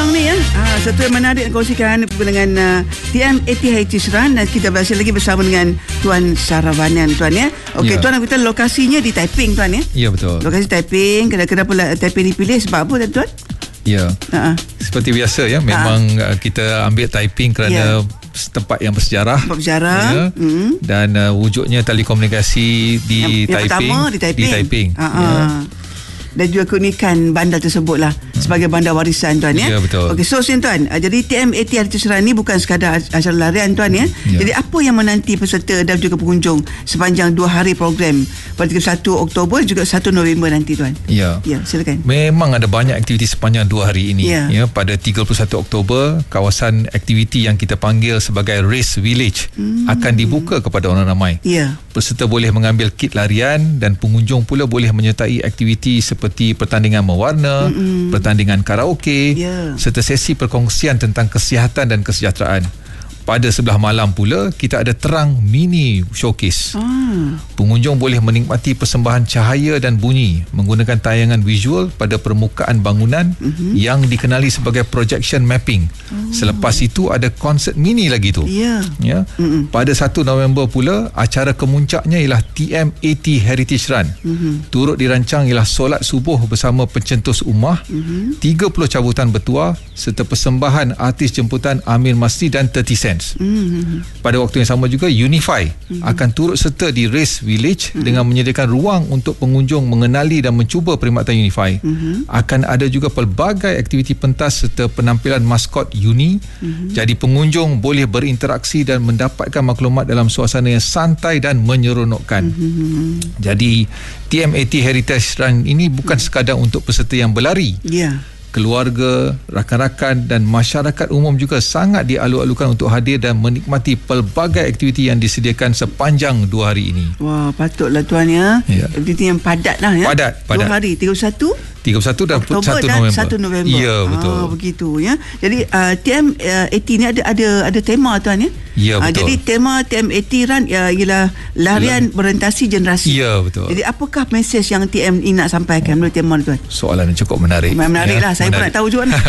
Abang ni satu yang menarik nak kongsikan dengan TM80 Heritage Run, dan kita bersama lagi bersama dengan Tuan Saravanan, Tuan ya. Okey, Tuan, kita lokasinya di Taiping, Tuan ya. Ya, betul. Lokasi Taiping. Kenapa Taiping dipilih, sebab apa, Tuan? Ya. Seperti biasa ya, memang kita ambil Taiping kerana tempat yang bersejarah. Ya. Dan wujudnya telekomunikasi di Taiping. Pertama di Taiping. Dan juga keunikan bandar tersebut lah sebagai bandar warisan, Tuan ya. Ya, betul. Okey, so Tuan, jadi TM80 Heritage Run ni bukan sekadar acara larian, Tuan ya. Jadi apa yang menanti peserta dan juga pengunjung sepanjang 2 hari program pada 31 Oktober juga 1 November nanti, Tuan? Ya, silakan. Memang ada banyak aktiviti sepanjang 2 hari ini. Ya, pada 31 Oktober kawasan aktiviti yang kita panggil sebagai Race Village akan dibuka kepada orang ramai. Peserta boleh mengambil kit larian dan pengunjung pula boleh menyertai aktiviti seperti pertandingan mewarna, pertandingan karaoke, serta sesi perkongsian tentang kesihatan dan kesejahteraan. Pada sebelah malam pula, kita ada terang mini showcase. Pengunjung boleh menikmati persembahan cahaya dan bunyi menggunakan tayangan visual pada permukaan bangunan yang dikenali sebagai projection mapping. Selepas itu ada konsert mini lagi tu. Pada 1 November pula, acara kemuncaknya ialah TM80 Heritage Run. Turut dirancang ialah solat subuh bersama pencetus ummah, 30 cabutan bertuah serta persembahan artis jemputan Amir Masri dan 30 Cent. Pada waktu yang sama juga, Unify akan turut serta di Race Village dengan menyediakan ruang untuk pengunjung mengenali dan mencuba perkhidmatan Unify. Akan ada juga pelbagai aktiviti pentas serta penampilan maskot Uni. Jadi pengunjung boleh berinteraksi dan mendapatkan maklumat dalam suasana yang santai dan menyeronokkan. Jadi TM80 Heritage Run ini bukan sekadar untuk peserta yang berlari. Keluarga, rakan-rakan dan masyarakat umum juga sangat dialu-alukan untuk hadir dan menikmati pelbagai aktiviti yang disediakan sepanjang 2 hari ini. Wah, patutlah, Tuan ya. Aktiviti yang padat lah ya. Padat. 2 hari, 31 dan Oktober 1 November. 1 November. Ya, betul. Begitu ya. Jadi TM80 ni ada tema, Tuan ya. Ya, betul. Jadi tema TM80 Run ialah larian berorientasi generasi. Ya, betul. Jadi apakah mesej yang TM ini nak sampaikan melalui tema ni, Tuan? Soalan yang cukup menarik. Menarik lah. Saya pun nak tahu juga.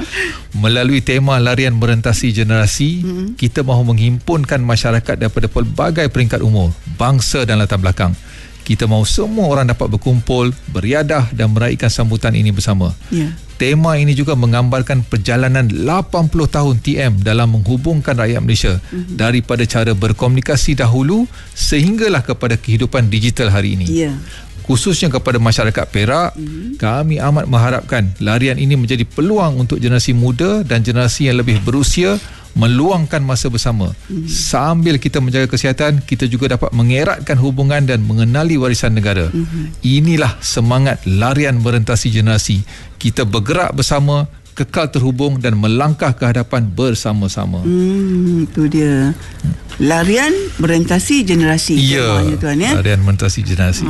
Melalui tema larian berorientasi generasi, kita mahu menghimpunkan masyarakat daripada pelbagai peringkat umur, bangsa dan latar belakang. Kita mahu semua orang dapat berkumpul, beriadah dan meraihkan sambutan ini bersama. Tema ini juga menggambarkan perjalanan 80 tahun TM dalam menghubungkan rakyat Malaysia daripada cara berkomunikasi dahulu sehinggalah kepada kehidupan digital hari ini. Khususnya kepada masyarakat Perak, kami amat mengharapkan larian ini menjadi peluang untuk generasi muda dan generasi yang lebih berusia meluangkan masa bersama. Sambil kita menjaga kesihatan, kita juga dapat mengeratkan hubungan dan mengenali warisan negara. Inilah semangat larian berorientasi generasi. Kita bergerak bersama, kekal terhubung dan melangkah ke hadapan bersama-sama. Itu dia. Larian berorientasi generasi. Ya, Tuan ya. Larian berorientasi generasi.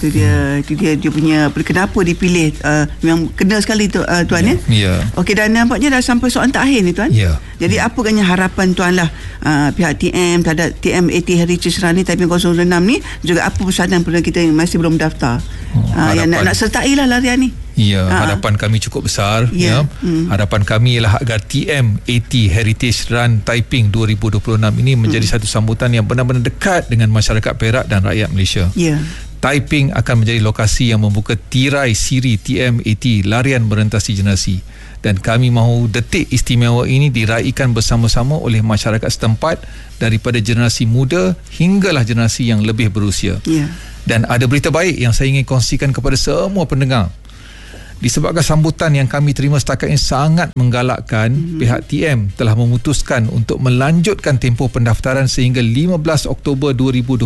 Itu dia dia punya kenapa dipilih. Memang kena sekali tu, Tuan ya. Okey, dan nampaknya dah sampai soalan terakhir ni, Tuan. Jadi apa agaknya harapan Tuan lah pihak TM terhadap TM80 Heritage Run ni Taiping 006 ni, juga apa pesanan pada kita yang masih belum daftar yang nak sertai lah larian ni? Harapan kami cukup besar. Harapan kami ialah agar TM80 Heritage Run Taiping 2026 ini menjadi satu sambutan yang benar-benar dekat dengan masyarakat Perak dan rakyat Malaysia. Taiping akan menjadi lokasi yang membuka tirai siri TM80 larian berorientasi generasi, dan kami mahu detik istimewa ini diraikan bersama-sama oleh masyarakat setempat daripada generasi muda hinggalah generasi yang lebih berusia. Dan ada berita baik yang saya ingin kongsikan kepada semua pendengar. Disebabkan sambutan yang kami terima setakat ini sangat menggalakkan, pihak TM telah memutuskan untuk melanjutkan tempoh pendaftaran sehingga 15 Oktober 2026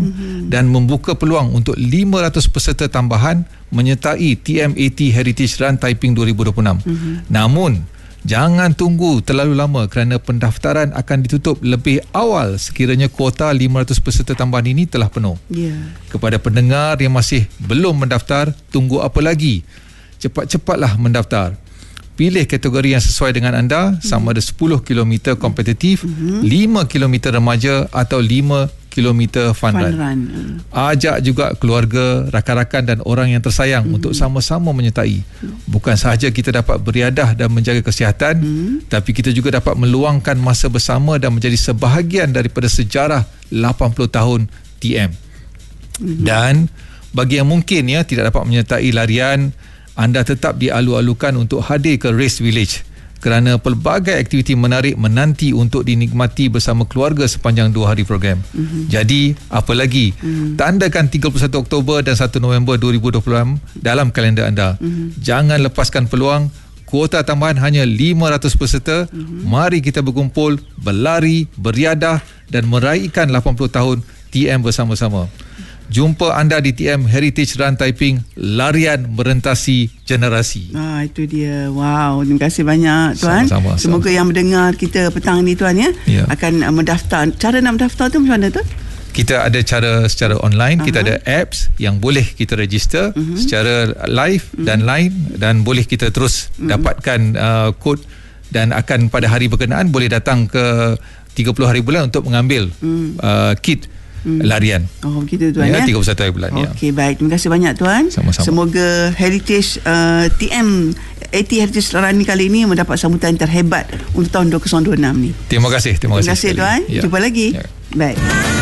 dan membuka peluang untuk 500 peserta tambahan menyertai TM80 Heritage Run Taiping 2026. Namun, jangan tunggu terlalu lama kerana pendaftaran akan ditutup lebih awal sekiranya kuota 500 peserta tambahan ini telah penuh. Kepada pendengar yang masih belum mendaftar, tunggu apa lagi? Cepat-cepatlah mendaftar. Pilih kategori yang sesuai dengan anda, sama ada 10 km kompetitif, 5 km remaja atau 5 km fun run. Ajak juga keluarga, rakan-rakan dan orang yang tersayang untuk sama-sama menyertai. Bukan sahaja kita dapat beriadah dan menjaga kesihatan, tapi kita juga dapat meluangkan masa bersama dan menjadi sebahagian daripada sejarah 80 tahun TM. Dan bagi yang mungkin tidak dapat menyertai larian, anda tetap dialu-alukan untuk hadir ke Race Village kerana pelbagai aktiviti menarik menanti untuk dinikmati bersama keluarga sepanjang 2 hari program. Jadi, apa lagi? Tandakan 31 Oktober dan 1 November 2026 dalam kalender anda. Jangan lepaskan peluang. Kuota tambahan hanya 500 peserta. Mari kita berkumpul, berlari, beriadah dan meraihkan 80 tahun TM bersama-sama. Jumpa anda di TM Heritage Run Taiping, larian merentasi generasi. Itu dia. Wow, terima kasih banyak Tuan. Sama-sama. Semoga yang mendengar kita petang ni Tuan akan mendaftar. Cara nak mendaftar tu macam mana Tuan? Kita ada cara secara online, kita ada apps yang boleh kita register secara live dan line, dan boleh kita terus dapatkan kod, dan akan pada hari berkenaan boleh datang ke 30 hari bulan untuk mengambil kit larian. Begitu Tuan 31 hari bulan. Okey, baik. Terima kasih banyak Tuan. Sama-sama. Semoga Heritage TM 80 Heritage Run kali ini mendapat sambutan terhebat untuk tahun 2026 ni. Terima kasih. Terima kasih Tuan. Jumpa lagi. Baik.